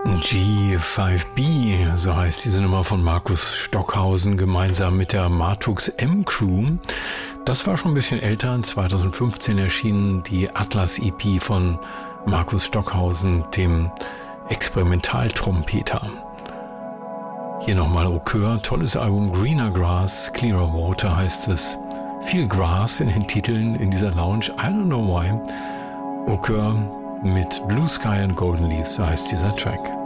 G5B, so heißt diese Nummer von Markus Stockhausen, gemeinsam mit der Martux M-Crew. Das war schon ein bisschen älter, 2015 erschienen die Atlas-EP von Markus Stockhausen, dem Experimentaltrompeter. Hier nochmal Au Coeur, tolles Album, Greener Grass, Clearer Water heißt es. Viel Gras in den Titeln in dieser Lounge, I don't know why. Au Coeur mit Blue Sky and Golden Leaves, so heißt dieser Track.